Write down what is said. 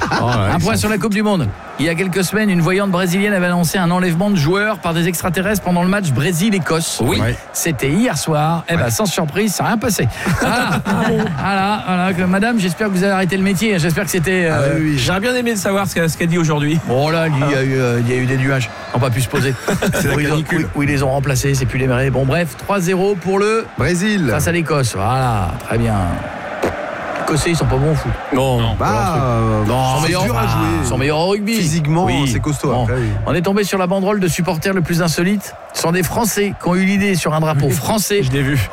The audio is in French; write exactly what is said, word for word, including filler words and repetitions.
Oh, ouais, un point sur la Coupe du Monde. Il y a quelques semaines, une voyante brésilienne avait annoncé un enlèvement de joueurs par des extraterrestres pendant le match Brésil-Écosse. Oui. Ouais. C'était hier soir. Eh ben, ouais. sans surprise, ça n'a rien passé. Voilà. voilà, voilà. Madame, j'espère que vous avez arrêté le métier. J'espère que c'était... Euh... Ah, oui, oui. J'aurais bien aimé de savoir ce qu'a, ce qu'a dit aujourd'hui. Bon là, il y a eu, euh, il y a eu des nuages. On n'a pas pu se poser. C'est la où, ils ont, où, où ils les ont remplacés, c'est plus les mêmes. Bon bref, trois zéro pour le... Brésil. Face à l'Écosse. Voilà, très bien. Les Écossais, ils sont pas bons au foot. Non, non. Bah, euh, non, c'est meilleurs, dur à jouer. Ils sont meilleurs au rugby. Physiquement, oui. c'est costaud. Bon. Après, oui. On est tombé sur la banderole de supporters le plus insolite. Ce sont des Français qui ont eu l'idée sur un drapeau français. Je l'ai vu.